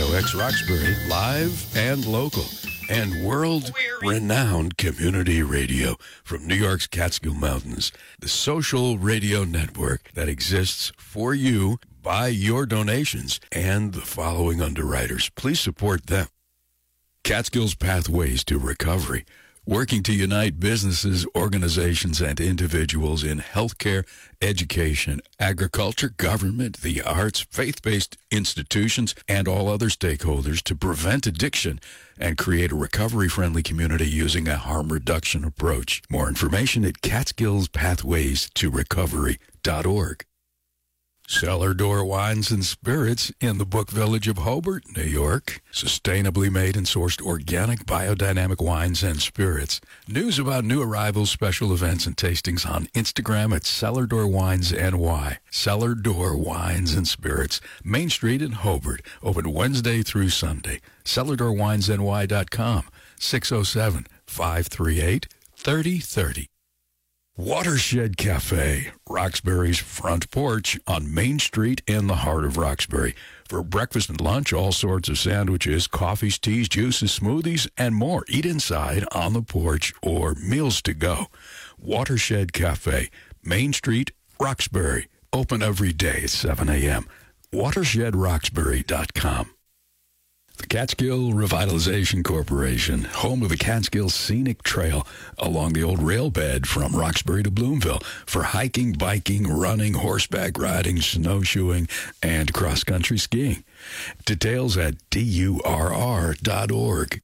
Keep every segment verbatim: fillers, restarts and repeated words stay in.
O X Roxbury, live and local, and world-renowned community radio from New York's Catskill Mountains, the social radio network that exists for you by your donations and the following underwriters. Please support them. Catskills Pathways to Recovery, working to unite businesses, organizations, and individuals in healthcare, education, agriculture, government, the arts, faith-based institutions, and all other stakeholders to prevent addiction and create a recovery-friendly community using a harm reduction approach. More information at catskills pathways to recovery dot org. Cellar Door Wines and Spirits in the Book Village of Hobart, New York. Sustainably made and sourced organic biodynamic wines and spirits. News about new arrivals, special events, and tastings on Instagram at Cellar Door Wines N Y. Cellar Door Wines and Spirits, Main Street in Hobart. Open Wednesday through Sunday. cellar door wines n y dot com. six oh seven, five three eight, three oh three oh. Watershed Cafe, Roxbury's front porch on Main Street in the heart of Roxbury. For breakfast and lunch, all sorts of sandwiches, coffees, teas, juices, smoothies, and more. Eat inside, on the porch, or meals to go. Watershed Cafe, Main Street, Roxbury. Open every day at seven a.m. watershed roxbury dot com. The Catskill Revitalization Corporation, home of the Catskill Scenic Trail along the old rail bed from Roxbury to Bloomville for hiking, biking, running, horseback riding, snowshoeing, and cross-country skiing. Details at D U R R dot org.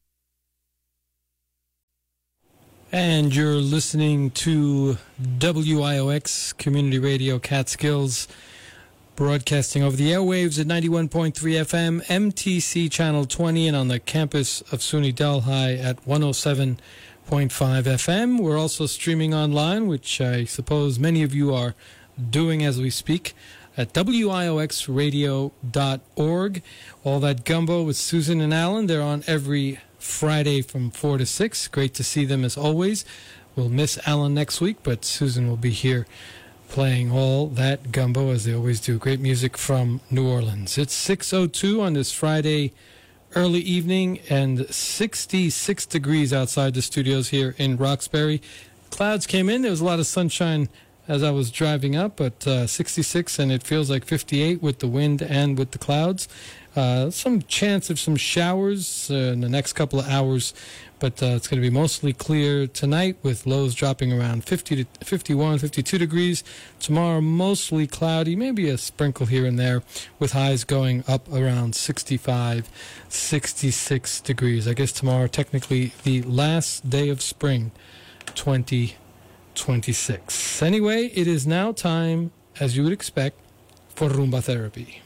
And you're listening to W I O X Community Radio Catskills, broadcasting over the airwaves at ninety-one point three F M, M T C Channel twenty, and on the campus of SUNY Delhi at one oh seven point five F M. We're also streaming online, which I suppose many of you are doing as we speak, at W I O X radio dot org. All That Gumbo with Susan and Alan, they're on every Friday from four to six. Great to see them as always. We'll miss Alan next week, but Susan will be here playing All That Gumbo, as they always do. Great music from New Orleans. It's six oh two on this Friday early evening, and sixty-six degrees outside the studios here in Roxbury. Clouds came in. There was a lot of sunshine as I was driving up, but uh, sixty-six, and it feels like fifty-eight with the wind and with the clouds. Uh, some chance of some showers uh, in the next couple of hours, but uh, it's going to be mostly clear tonight with lows dropping around fifty to fifty-one, fifty-two degrees. Tomorrow, mostly cloudy, maybe a sprinkle here and there, with highs going up around sixty-five, sixty-six degrees. I guess tomorrow, technically, the last day of spring, twenty twenty-six. Anyway, it is now time, as you would expect, for Rumba Therapy.